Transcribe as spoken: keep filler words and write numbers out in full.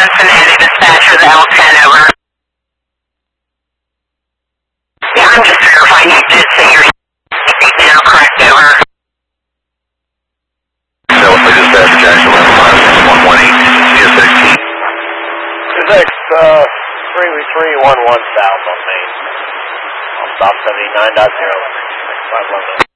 Cincinnati dispatcher, the L ten, over. Yeah, I'm just verifying you did say your speed now, correct, over. So, we dispatcher, Jackson, one one eight, C S X T. C S X, uh, three three one one south on Main. On stop seventy-nine point zero. five one nine.